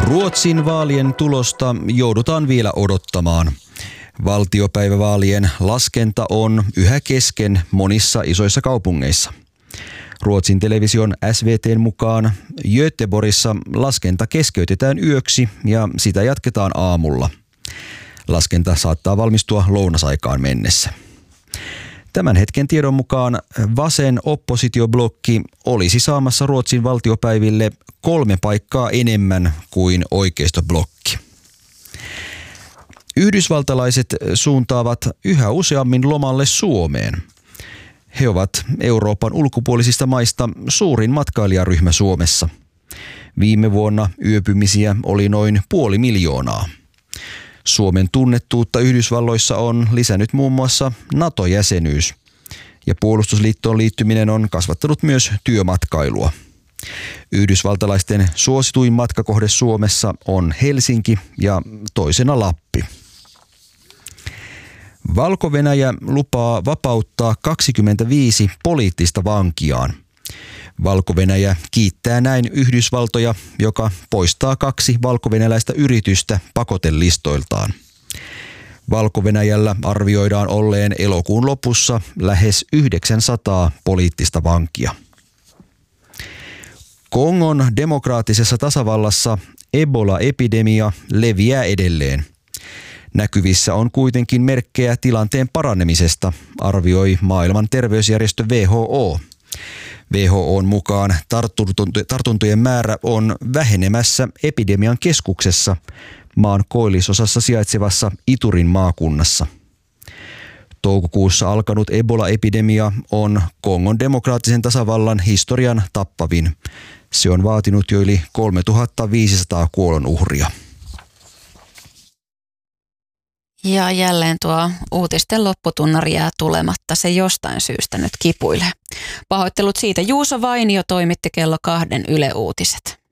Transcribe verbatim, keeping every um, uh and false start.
Ruotsin vaalien tulosta joudutaan vielä odottamaan. Valtiopäivävaalien laskenta on yhä kesken monissa isoissa kaupungeissa. Ruotsin television S V T:n mukaan Göteborgissa laskenta keskeytetään yöksi ja sitä jatketaan aamulla. Laskenta saattaa valmistua lounasaikaan mennessä. Tämän hetken tiedon mukaan vasen oppositioblokki olisi saamassa Ruotsin valtiopäiville kolme paikkaa enemmän kuin oikeistoblokki. Yhdysvaltalaiset suuntaavat yhä useammin lomalle Suomeen. He ovat Euroopan ulkopuolisista maista suurin matkailijaryhmä Suomessa. Viime vuonna yöpymisiä oli noin puoli miljoonaa. Suomen tunnettuutta Yhdysvalloissa on lisännyt muun muassa NATO-jäsenyys, ja puolustusliittoon liittyminen on kasvattanut myös työmatkailua. Yhdysvaltalaisten suosituin matkakohde Suomessa on Helsinki ja toisena Lappi. Valko-Venäjä lupaa vapauttaa kaksikymmentäviisi poliittista vankiaan. Valko-Venäjä kiittää näin Yhdysvaltoja, joka poistaa kaksi valkovenäläistä yritystä pakotelistoiltaan. Valko-Venäjällä arvioidaan olleen elokuun lopussa lähes yhdeksänsataa poliittista vankia. Kongon demokraattisessa tasavallassa Ebola-epidemia leviää edelleen. Näkyvissä on kuitenkin merkkejä tilanteen paranemisesta, arvioi maailman terveysjärjestö W H O. W H O:n mukaan tartuntojen määrä on vähenemässä epidemian keskuksessa maan koillisosassa sijaitsevassa Iturin maakunnassa. Toukokuussa alkanut Ebola-epidemia on Kongon demokraattisen tasavallan historian tappavin. Se on vaatinut jo yli kolmetuhattaviisisataa kuolonuhria. Ja jälleen tuo uutisten lopputunnari jää tulematta. Se jostain syystä nyt kipuilee. Pahoittelut siitä. Juuso Vainio toimitti kello kahden Yle Uutiset.